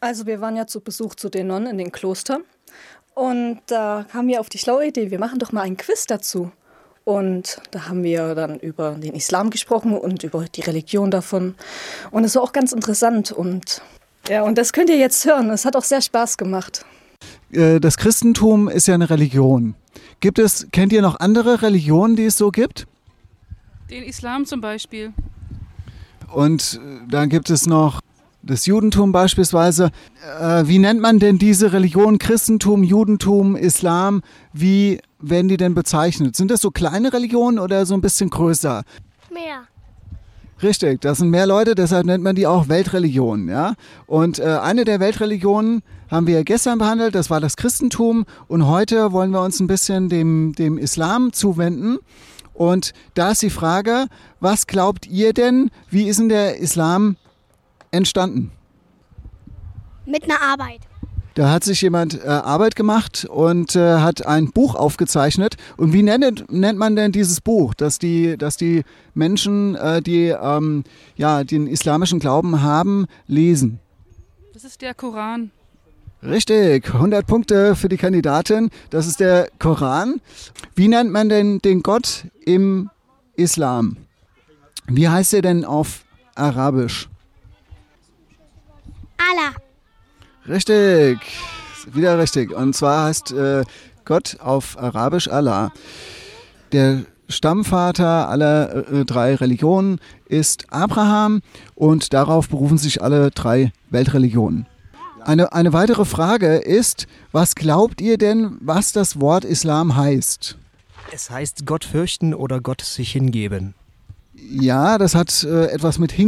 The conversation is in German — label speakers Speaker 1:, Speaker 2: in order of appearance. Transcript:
Speaker 1: Also wir waren ja zu Besuch zu den Nonnen in den Klostern und da kamen wir auf die schlaue Idee, wir machen doch mal einen Quiz dazu. Und da haben wir dann über den Islam gesprochen und über die Religion davon. Und es war auch ganz interessant. Und das könnt ihr jetzt hören. Es hat auch sehr Spaß gemacht.
Speaker 2: Das Christentum ist ja eine Religion. Kennt ihr noch andere Religionen, die es so gibt?
Speaker 3: Den Islam zum Beispiel.
Speaker 2: Und dann gibt es noch das Judentum beispielsweise. Wie nennt man denn diese Religion? Christentum, Judentum, Islam? Wie werden die denn bezeichnet? Sind das so kleine Religionen oder so ein bisschen größer?
Speaker 4: Mehr.
Speaker 2: Richtig, das sind mehr Leute, deshalb nennt man die auch Weltreligionen. Ja? Und eine der Weltreligionen haben wir gestern behandelt, das war das Christentum. Und heute wollen wir uns ein bisschen dem Islam zuwenden. Und da ist die Frage, was glaubt ihr denn, wie ist denn der Islam entstanden?
Speaker 4: Mit einer Arbeit.
Speaker 2: Da hat sich jemand Arbeit gemacht und hat ein Buch aufgezeichnet. Und wie nennt man denn dieses Buch, dass die Menschen, die den islamischen Glauben haben, lesen?
Speaker 3: Das ist der Koran.
Speaker 2: Richtig, 100 Punkte für die Kandidatin. Das ist der Koran. Wie nennt man denn den Gott im Islam? Wie heißt er denn auf Arabisch?
Speaker 4: Allah.
Speaker 2: Richtig, wieder richtig. Und zwar heißt Gott auf Arabisch Allah. Der Stammvater aller drei Religionen ist Abraham und darauf berufen sich alle drei Weltreligionen. Eine weitere Frage ist, was glaubt ihr denn, was das Wort Islam heißt?
Speaker 5: Es heißt Gott fürchten oder Gott sich hingeben.
Speaker 2: Ja, das hat etwas mit